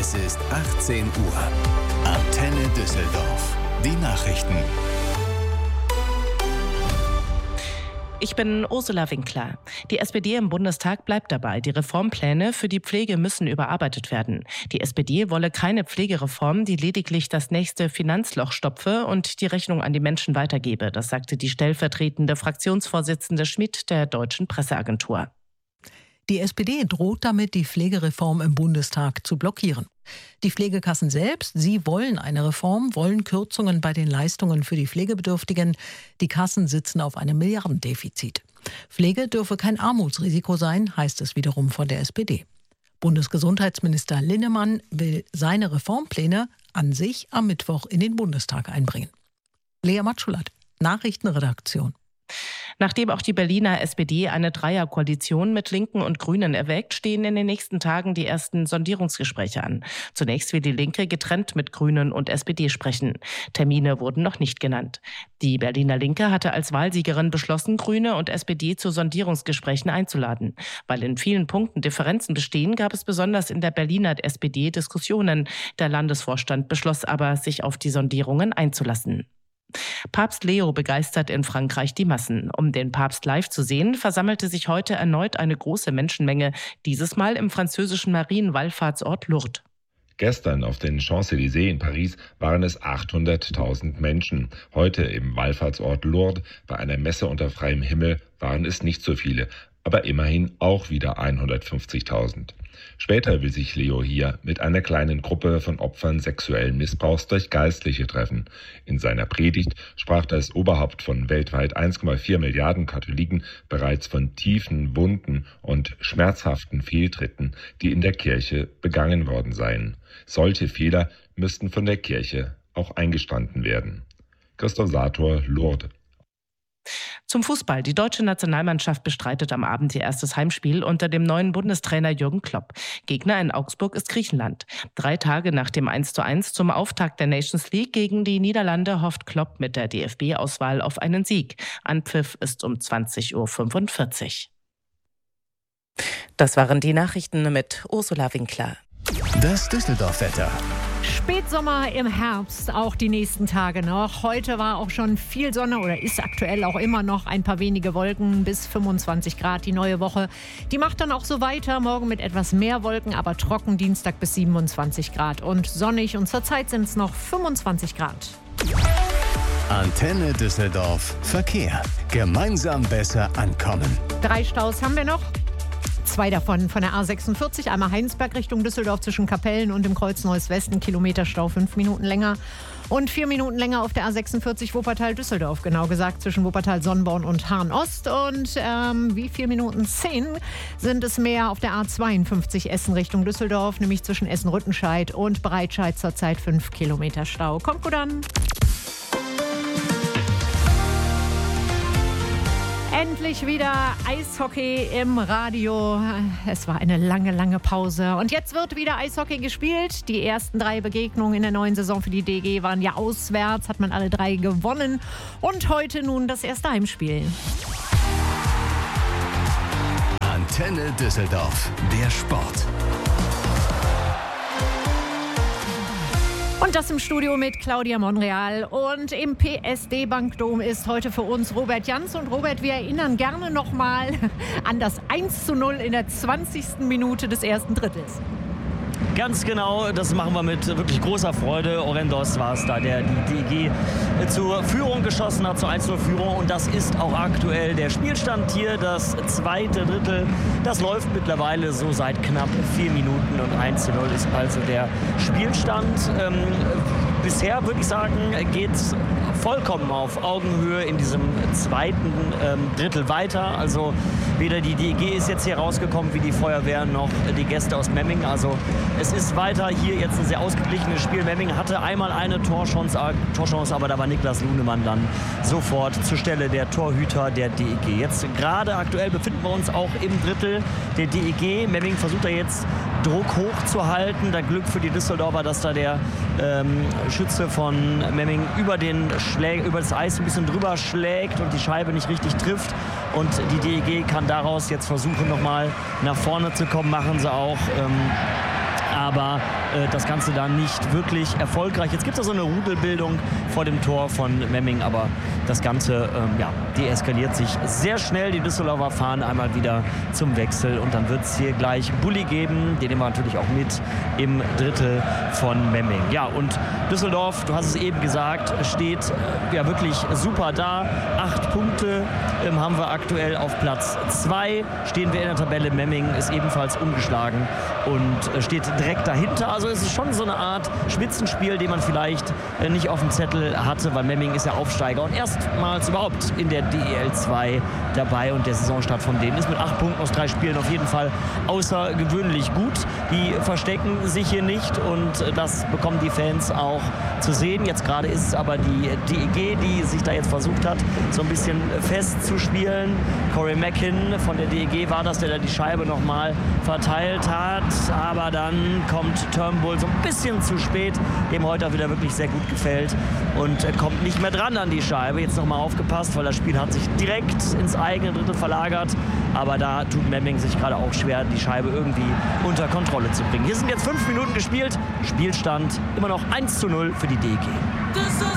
Es ist 18 Uhr. Antenne Düsseldorf. Die Nachrichten. Ich bin Ursula Winkler. Die SPD im Bundestag bleibt dabei. Die Reformpläne für die Pflege müssen überarbeitet werden. Die SPD wolle keine Pflegereform, die lediglich das nächste Finanzloch stopfe und die Rechnung an die Menschen weitergebe. Das sagte die stellvertretende Fraktionsvorsitzende Schmid der Deutschen Presseagentur. Die SPD droht damit, die Pflegereform im Bundestag zu blockieren. Die Pflegekassen selbst, sie wollen eine Reform, wollen Kürzungen bei den Leistungen für die Pflegebedürftigen. Die Kassen sitzen auf einem Milliardendefizit. Pflege dürfe kein Armutsrisiko sein, heißt es wiederum von der SPD. Bundesgesundheitsminister Linnemann will seine Reformpläne an sich am Mittwoch in den Bundestag einbringen. Lea Matschulat, Nachrichtenredaktion. Nachdem auch die Berliner SPD eine Dreierkoalition mit Linken und Grünen erwägt, stehen in den nächsten Tagen die ersten Sondierungsgespräche an. Zunächst will die Linke getrennt mit Grünen und SPD sprechen. Termine wurden noch nicht genannt. Die Berliner Linke hatte als Wahlsiegerin beschlossen, Grüne und SPD zu Sondierungsgesprächen einzuladen. Weil in vielen Punkten Differenzen bestehen, gab es besonders in der Berliner SPD Diskussionen. Der Landesvorstand beschloss aber, sich auf die Sondierungen einzulassen. Papst Leo begeistert in Frankreich die Massen. Um den Papst live zu sehen, versammelte sich heute erneut eine große Menschenmenge, dieses Mal im französischen Marienwallfahrtsort Lourdes. Gestern auf den Champs-Élysées in Paris waren es 800.000 Menschen. Heute im Wallfahrtsort Lourdes bei einer Messe unter freiem Himmel waren es nicht so viele, aber immerhin auch wieder 150.000. Später will sich Leo hier mit einer kleinen Gruppe von Opfern sexuellen Missbrauchs durch Geistliche treffen. In seiner Predigt sprach das Oberhaupt von weltweit 1,4 Milliarden Katholiken bereits von tiefen Wunden und schmerzhaften Fehltritten, die in der Kirche begangen worden seien. Solche Fehler müssten von der Kirche auch eingestanden werden. Christoph Sator, Lourdes. Zum Fußball. Die deutsche Nationalmannschaft bestreitet am Abend ihr erstes Heimspiel unter dem neuen Bundestrainer Jürgen Klopp. Gegner in Augsburg ist Griechenland. 3 Tage nach dem 1:1 zum Auftakt der Nations League gegen die Niederlande hofft Klopp mit der DFB-Auswahl auf einen Sieg. Anpfiff ist um 20:45 Uhr. Das waren die Nachrichten mit Ursula Winkler. Das Düsseldorf-Wetter. Spätsommer im Herbst, auch die nächsten Tage noch. Heute war auch schon viel Sonne oder ist aktuell auch immer noch ein paar wenige Wolken, bis 25 Grad die neue Woche. Die macht dann auch so weiter, morgen mit etwas mehr Wolken, aber trocken, Dienstag bis 27 Grad und sonnig und zurzeit sind es noch 25 Grad. Antenne Düsseldorf. Verkehr. Gemeinsam besser ankommen. 3 Staus haben wir noch. 2 davon von der A46, einmal Heinsberg Richtung Düsseldorf zwischen Kapellen und dem Kreuz Neues Westen, Kilometerstau 5 Minuten länger. Und 4 Minuten länger auf der A46 Wuppertal-Düsseldorf, genau gesagt zwischen Wuppertal-Sonnborn und Hahn-Ost. Und 4 Minuten 10 sind es mehr auf der A52 Essen Richtung Düsseldorf, nämlich zwischen Essen-Rüttenscheid und Breitscheid zurzeit 5 Kilometer Stau. Kommt gut an. Endlich wieder Eishockey im Radio. Es war eine lange, lange Pause. Und jetzt wird wieder Eishockey gespielt. Die ersten 3 Begegnungen in der neuen Saison für die DEG waren ja auswärts, hat man alle 3 gewonnen. Und heute nun das erste Heimspiel. Antenne Düsseldorf. Der Sport. Und das im Studio mit Claudia Monreal. Und im PSD-Bankdom ist heute für uns Robert Jans. Und Robert, wir erinnern gerne nochmal an das 1:0 in der 20. Minute des ersten Drittels. Ganz genau, das machen wir mit wirklich großer Freude. Orendos war es da, der die DEG zur Führung geschossen hat, zur 1:0-Führung. Und das ist auch aktuell der Spielstand hier, das 2. Drittel. Das läuft mittlerweile so seit knapp 4 Minuten und 1:0 ist also der Spielstand. Bisher würde ich sagen, geht es vollkommen auf Augenhöhe in diesem 2. Drittel weiter. Also weder die DEG ist jetzt hier rausgekommen wie die Feuerwehr noch die Gäste aus Memmingen. Also es ist weiter hier jetzt ein sehr ausgeglichenes Spiel. Memmingen hatte einmal eine Torchance, aber da war Niklas Lunemann dann sofort zur Stelle der Torhüter der DEG. Jetzt gerade aktuell befinden wir uns auch im Drittel der DEG. Memmingen versucht da jetzt Druck hochzuhalten. Da Glück für die Düsseldorfer, dass da der Schütze von Memmingen über das Eis ein bisschen drüber schlägt und die Scheibe nicht richtig trifft. Und die DEG kann daraus jetzt versuchen, nochmal nach vorne zu kommen. Machen sie auch. aber das Ganze dann nicht wirklich erfolgreich. Jetzt gibt es so eine Rudelbildung vor dem Tor von Memming, aber das Ganze deeskaliert sich sehr schnell. Die Düsseldorfer fahren einmal wieder zum Wechsel und dann wird es hier gleich Bulli geben, den nehmen wir natürlich auch mit im Drittel von Memming. Ja, und Düsseldorf, du hast es eben gesagt, steht wirklich super da. 8 Punkte haben wir aktuell auf Platz 2. Stehen wir in der Tabelle. Memming ist ebenfalls ungeschlagen und steht direkt dahinter. Also es ist schon so eine Art Spitzenspiel, den man vielleicht nicht auf dem Zettel hatte, weil Memming ist ja Aufsteiger und erstmals überhaupt in der DEL 2 dabei und der Saisonstart von denen ist mit 8 Punkten aus 3 Spielen auf jeden Fall außergewöhnlich gut. Die verstecken sich hier nicht und das bekommen die Fans auch zu sehen. Jetzt gerade ist es aber die DEG, die sich da jetzt versucht hat, so ein bisschen festzuspielen. Corey Mackin von der DEG war das, der da die Scheibe nochmal verteilt hat. Aber dann kommt Turnbull so ein bisschen zu spät, dem heute auch wieder wirklich sehr gut gefällt und kommt nicht mehr dran an die Scheibe. Jetzt nochmal aufgepasst, weil das Spiel hat sich direkt ins eigene Drittel verlagert. Aber da tut Memming sich gerade auch schwer, die Scheibe irgendwie unter Kontrolle zu bringen. Hier sind jetzt 5 Minuten gespielt. Spielstand immer noch 1:0 für die DEG.